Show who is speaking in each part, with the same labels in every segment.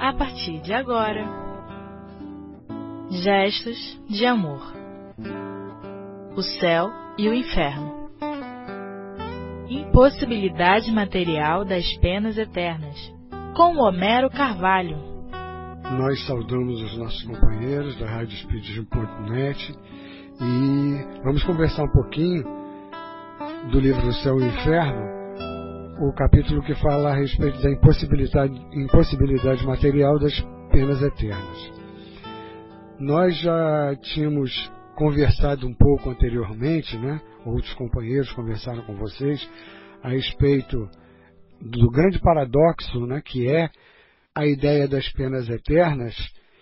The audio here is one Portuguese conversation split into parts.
Speaker 1: a partir de agora. Gestos de amor. O céu e o inferno. Impossibilidade material das penas eternas, com Homero Carvalho.
Speaker 2: Nós saudamos os nossos companheiros da Rádio Espiritismo.net e vamos conversar um pouquinho do livro do Céu e o Inferno, o capítulo que fala a respeito da impossibilidade material das penas eternas. Nós já tínhamos conversado um pouco anteriormente, né? Outros companheiros conversaram com vocês a respeito do grande paradoxo, né? Que é a ideia das penas eternas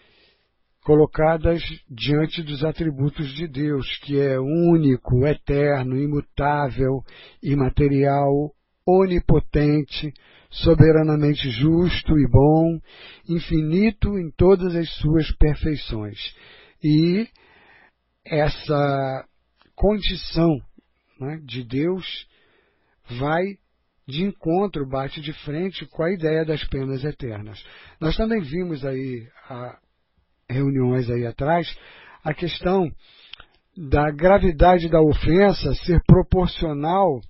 Speaker 2: colocadas diante dos atributos de Deus, que é único, eterno, imutável, imaterial, onipotente, soberanamente justo e bom, infinito em todas as suas perfeições. E essa condição, né, de Deus vai de encontro, bate de frente com a ideia das penas eternas. Nós também vimos aí, reuniões aí atrás, a questão da gravidade da ofensa ser proporcional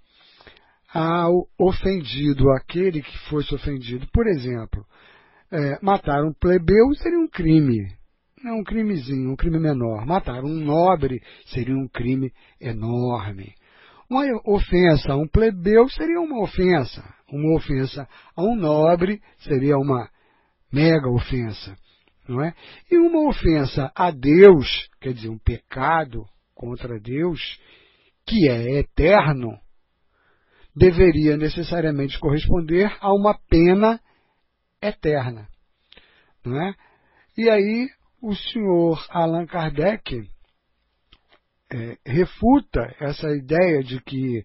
Speaker 2: ao ofendido, aquele que fosse ofendido. Por exemplo, matar um plebeu seria um crime, não um crimezinho, um crime menor. Matar um nobre seria um crime enorme. Uma ofensa a um plebeu seria uma ofensa a um nobre seria uma mega ofensa, não é? E uma ofensa a Deus, quer dizer, um pecado contra Deus, que é eterno, deveria necessariamente corresponder a uma pena eterna, não é? E aí o senhor Allan Kardec refuta essa ideia de que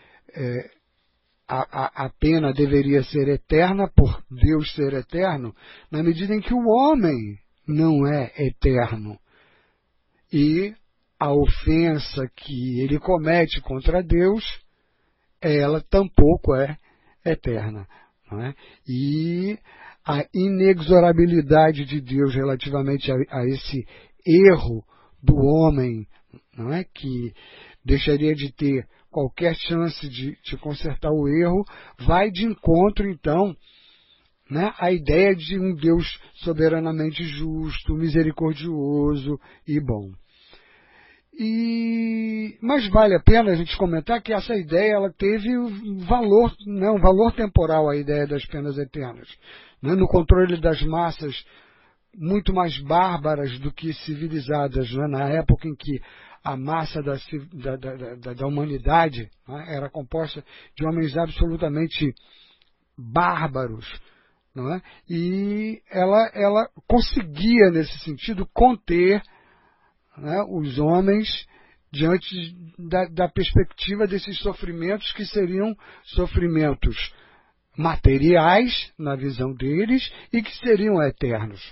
Speaker 2: a pena deveria ser eterna por Deus ser eterno, na medida em que o homem não é eterno. E a ofensa que ele comete contra Deus, ela tampouco é eterna, não é? E a inexorabilidade de Deus relativamente a esse erro do homem, não é? Que deixaria de ter qualquer chance de consertar o erro, vai de encontro, então, né, à ideia de um Deus soberanamente justo, misericordioso e bom. Mas vale a pena a gente comentar que essa ideia ela teve um valor temporal, a ideia das penas eternas, né, no controle das massas muito mais bárbaras do que civilizadas, né, na época em que a massa da humanidade, né, era composta de homens absolutamente bárbaros, não é? E ela conseguia, nesse sentido, conter, né, os homens diante da perspectiva desses sofrimentos que seriam sofrimentos materiais, na visão deles, e que seriam eternos.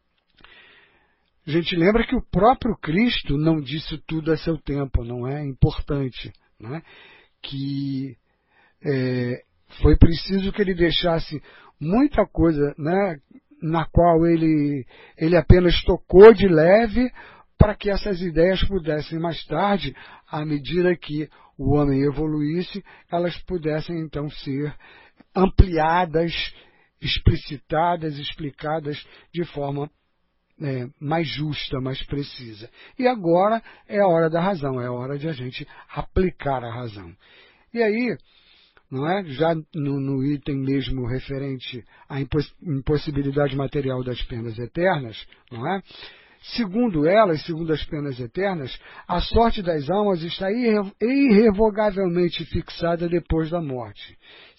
Speaker 2: A gente lembra que o próprio Cristo não disse tudo a seu tempo, não é importante, né? Que foi preciso que ele deixasse muita coisa, né, na qual ele apenas tocou de leve, para que essas ideias pudessem mais tarde, à medida que o homem evoluísse, elas pudessem então ser ampliadas, explicitadas, explicadas de forma mais justa, mais precisa. E agora é a hora da razão, é a hora de a gente aplicar a razão. E aí, não é? Já no item mesmo referente à impossibilidade material das penas eternas, não é? Segundo elas, segundo as penas eternas, a sorte das almas está irrevogavelmente fixada depois da morte.